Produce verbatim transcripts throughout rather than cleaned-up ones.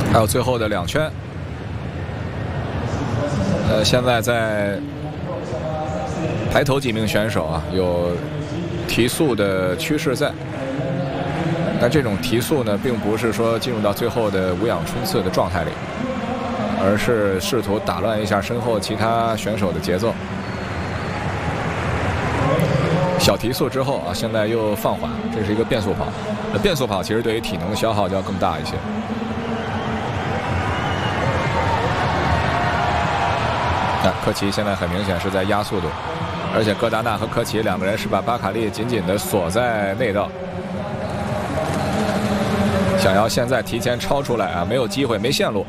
还有最后的两圈。呃，现在在排头几名选手啊，有提速的趋势在。但这种提速呢，并不是说进入到最后的无氧冲刺的状态里，而是试图打乱一下身后其他选手的节奏。小提速之后啊，现在又放缓，这是一个变速跑。那变速跑其实对于体能的消耗就要更大一些。那科奇现在很明显是在压速度，而且戈达纳和科奇两个人是把巴卡利紧紧地锁在内道。想要现在提前超出来啊，没有机会，没线路。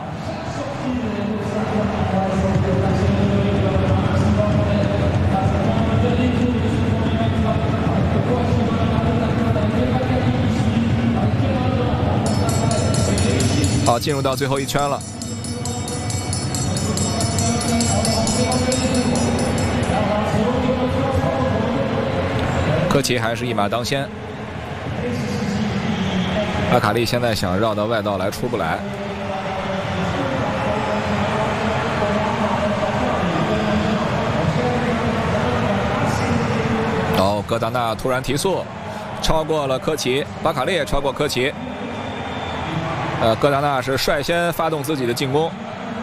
好，进入到最后一圈了。科奇还是一马当先。巴卡利现在想绕到外道来，出不来。哦，戈达纳突然提速，超过了科奇，巴卡利也超过科奇。呃，戈达纳是率先发动自己的进攻，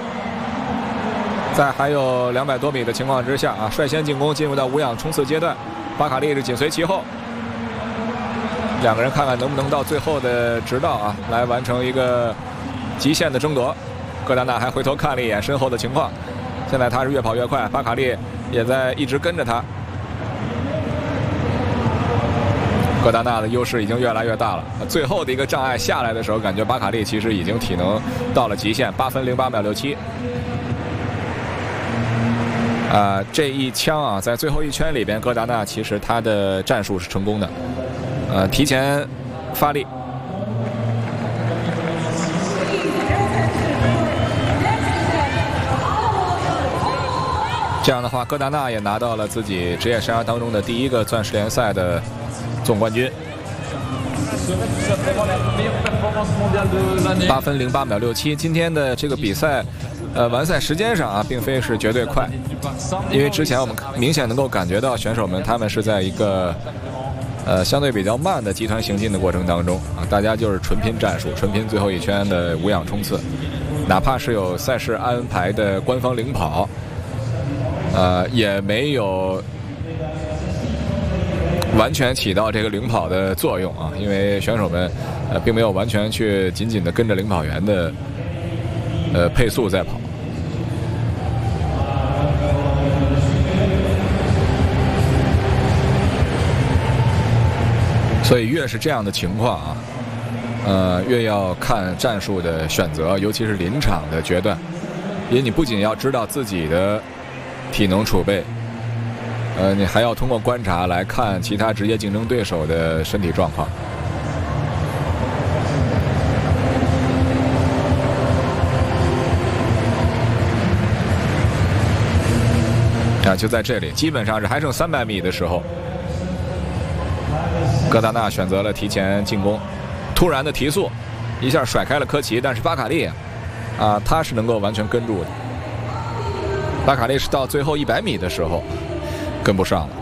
在还有两百多米的情况之下啊，率先进攻，进入到无氧冲刺阶段。巴卡利是紧随其后。两个人看看能不能到最后的直道啊，来完成一个极限的争夺。戈达纳还回头看了一眼身后的情况，现在他是越跑越快，巴卡利也在一直跟着他。戈达纳的优势已经越来越大了，最后的一个障碍下来的时候，感觉巴卡利其实已经体能到了极限，八分零八秒六七。啊、呃，这一枪啊，在最后一圈里边，戈达纳其实他的战术是成功的。呃，提前发力，这样的话，戈达纳也拿到了自己职业生涯当中的第一个钻石联赛的总冠军，八分零八秒六七。今天的这个比赛，呃，完赛时间上啊，并非是绝对快，因为之前我们明显能够感觉到选手们他们是在一个。呃，相对比较慢的集团行进的过程当中啊，大家就是纯拼战术，纯拼最后一圈的无氧冲刺，哪怕是有赛事安排的官方领跑，呃，也没有完全起到这个领跑的作用啊，因为选手们呃并没有完全去紧紧的跟着领跑员的呃配速在跑。所以越是这样的情况啊，呃，越要看战术的选择，尤其是临场的决断，因为你不仅要知道自己的体能储备，呃，你还要通过观察来看其他直接竞争对手的身体状况。啊，就在这里，基本上是还剩三百米的时候。戈达纳选择了提前进攻，突然的提速，一下甩开了科奇，但是巴卡利啊，他是能够完全跟住的。巴卡利是到最后一百米的时候跟不上了。